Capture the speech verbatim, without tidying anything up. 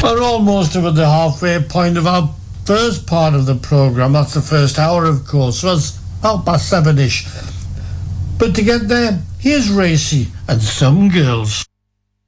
We're almost at the halfway point of our first part of the programme. That's the first hour, of course. So it's half past seven-ish. But to get there, here's Racy and Some Girls.